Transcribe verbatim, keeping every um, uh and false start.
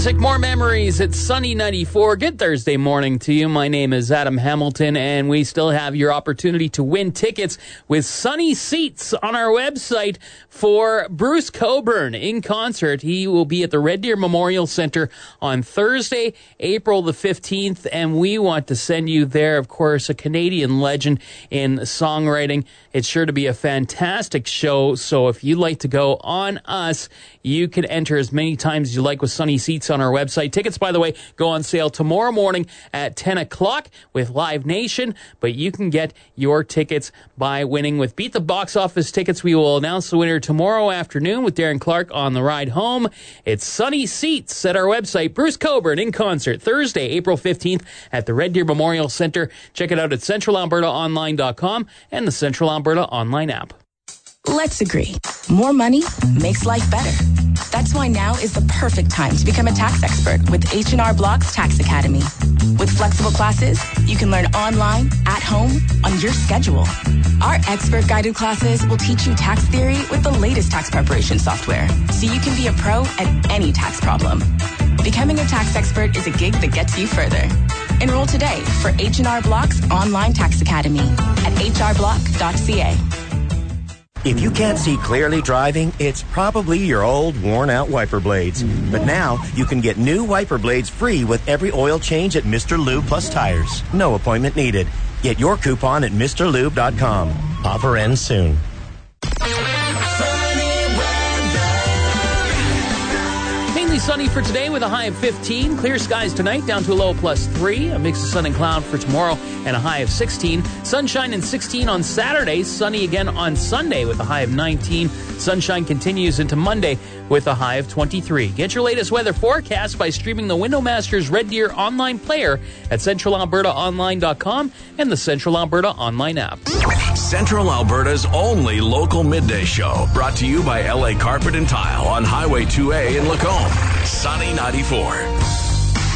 music, more memories. It's Sunny ninety-four. Good Thursday morning to you. My name is Adam Hamilton, and we still have your opportunity to win tickets with Sunny Seats on our website for Bruce Cockburn in concert. He will be at the Red Deer Memorial Center on Thursday, April the fifteenth, and we want to send you there. Of course, a Canadian legend in songwriting. It's sure to be a fantastic show, so if you'd like to go on us, you can enter as many times as you like with Sunny Seats on our website. Tickets, by the way, go on sale tomorrow morning at ten o'clock with Live Nation, but you can get your tickets by winning with Beat the Box Office tickets. We will announce the winner tomorrow afternoon with Darren Clark on the ride home. It's Sunny Seats at our website. Bruce Cockburn in concert Thursday, April fifteenth at the Red Deer Memorial Center. Check it out at central alberta online dot com and the Central Alberta online app. Let's agree. More money makes life better. That's why now is the perfect time to become a tax expert with H and R Block's Tax Academy. With flexible classes, you can learn online, at home, on your schedule. Our expert-guided classes will teach you tax theory with the latest tax preparation software, so you can be a pro at any tax problem. Becoming a tax expert is a gig that gets you further. Enroll today for H and R Block's online tax academy at h r block dot c a. If you can't see clearly driving, it's probably your old, worn-out wiper blades. But now, you can get new wiper blades free with every oil change at Mister Lube Plus Tires. No appointment needed. Get your coupon at Mr Lube dot com. Offer ends soon. Mainly sunny for today with a high of fifteen. Clear skies tonight down to a low plus three. A mix of sun and cloud for tomorrow and a high of sixteen. Sunshine and sixteen on Saturday. Sunny again on Sunday with a high of nineteen. Sunshine continues into Monday with a high of twenty-three. Get your latest weather forecast by streaming the Windowmasters Red Deer online player at central alberta online dot com and the Central Alberta online app. Central Alberta's only local midday show, brought to you by L A Carpet and Tile on Highway two A in Lacombe. Sunny ninety-four.